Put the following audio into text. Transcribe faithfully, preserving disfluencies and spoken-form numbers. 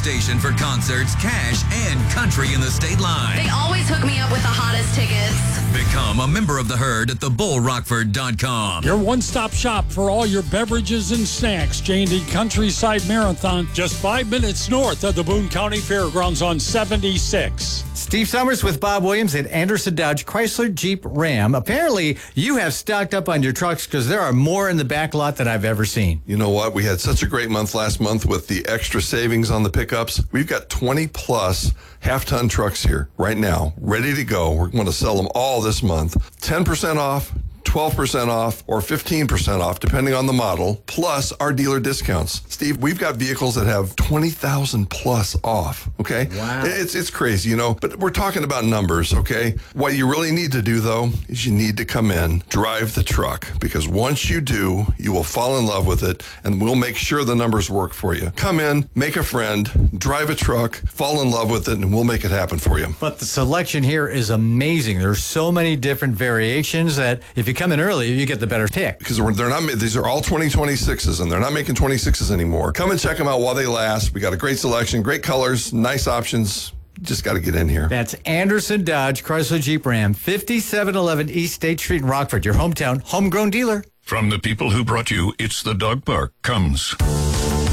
station for concerts, cash, and country in the state line. They always hook me up with the hottest tickets. Become a member of the herd at the bull rockford dot com. Your one-stop shop for all your beverages and snacks. J and D Countryside Marathon, just five minutes north of the Boone County Fairgrounds on seventy-six. Steve Summers with Bob Williams at Anderson Dodge Chrysler Jeep Ram. Apparently, you have stocked up on your trucks because there are more in the back lot than I've ever seen. You know what? We had such a great month last month with the extra savings on the pickups. We've got twenty plus half-ton trucks here right now, ready to go. We're going to sell them all this month. ten percent off, twelve percent off, or fifteen percent off, depending on the model, plus our dealer discounts. Steve, we've got vehicles that have twenty thousand plus off, okay? Wow. It's, it's crazy, you know, but we're talking about numbers, okay? What you really need to do, though, is you need to come in, drive the truck, because once you do, you will fall in love with it, and we'll make sure the numbers work for you. Come in, make a friend, drive a truck, fall in love with it, and we'll make it happen for you. But the selection here is amazing. There's so many different variations that if you come in early, you get the better pick. Because they're not, these are all twenty twenty-sixes, and they're not making twenty-sixes anymore. Come and check them out while they last. We got a great selection, great colors, nice options. Just got to get in here. That's Anderson Dodge Chrysler Jeep Ram, fifty-seven eleven East State Street in Rockford, your hometown homegrown dealer. From the people who brought you It's the Dog Park comes